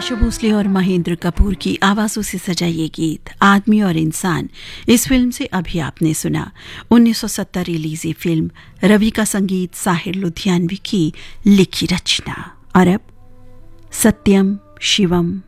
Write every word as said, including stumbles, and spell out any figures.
आशा भोसले और महेंद्र कपूर की आवाजों से सजा ये गीत आदमी और इंसान इस फिल्म से अभी आपने सुना। उन्नीस सौ सत्तर रिलीज ये फिल्म रवि का संगीत, साहिर लुधियानवी की लिखी रचना। और अब सत्यम शिवम